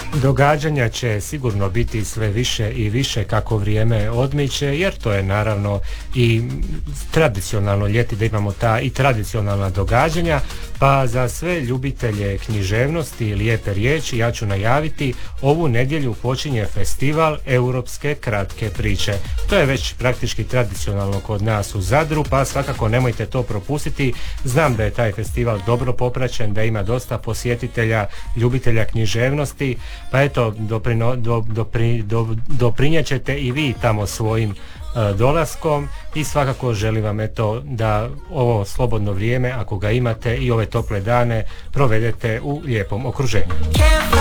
Događanja će sigurno biti sve više i više kako vrijeme odmiče, jer to je naravno i tradicionalno ljeti da imamo ta i tradicionalna događanja, pa za sve ljubitelje književnosti i lijepe riječi ja ću najaviti, ovu nedjelju počinje festival Europske kratke priče. To je već praktički tradicionalno kod nas u Zadru, pa svakako nemojte to propustiti. Znam da je taj festival dobro popraćen, da ima dosta posjetitelja, ljubitelja književnosti, pa eto, doprinijet ćete i vi tamo svojim dolaskom i svakako želim vam eto da ovo slobodno vrijeme, ako ga imate, i ove tople dane provedete u lijepom okruženju.